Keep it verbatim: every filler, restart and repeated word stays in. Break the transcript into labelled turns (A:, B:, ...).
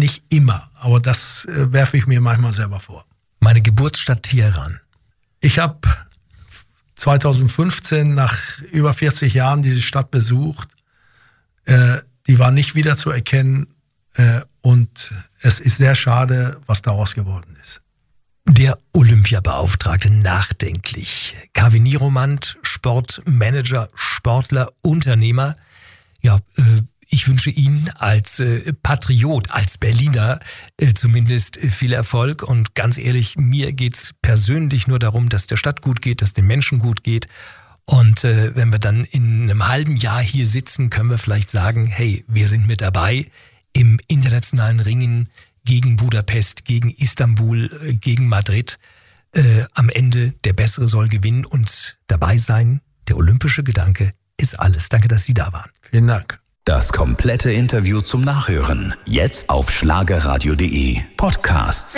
A: nicht immer, aber das äh, werfe ich mir manchmal selber vor.
B: Meine Geburtsstadt Teheran.
A: Ich habe zweitausendfünfzehn nach über vierzig Jahren diese Stadt besucht. Äh, die war nicht wieder zu erkennen äh, und es ist sehr schade, was daraus geworden ist.
B: Der Olympiabeauftragte nachdenklich. Kaveh Niromand, Sportmanager, Sportler, Unternehmer. Ja, äh, ich wünsche Ihnen als äh, Patriot, als Berliner äh, zumindest äh, viel Erfolg. Und ganz ehrlich, mir geht's persönlich nur darum, dass der Stadt gut geht, dass den Menschen gut geht. Und äh, wenn wir dann in einem halben Jahr hier sitzen, können wir vielleicht sagen, hey, wir sind mit dabei im internationalen Ringen gegen Budapest, gegen Istanbul, äh, gegen Madrid. Äh, am Ende der Bessere soll gewinnen und dabei sein. Der olympische Gedanke ist alles. Danke, dass Sie da waren.
A: Vielen Dank.
C: Das komplette Interview zum Nachhören. Jetzt auf schlagerradio punkt de Podcasts.